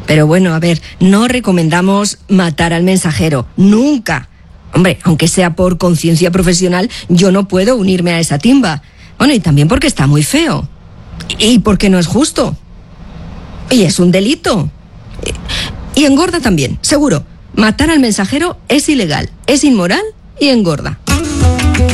Pero bueno, a ver, no recomendamos matar al mensajero, nunca. Hombre, aunque sea por conciencia profesional, yo no puedo unirme a esa timba. Bueno, y también porque está muy feo. Y porque no es justo. Y es un delito. Y engorda también, seguro. Matar al mensajero es ilegal, es inmoral y engorda.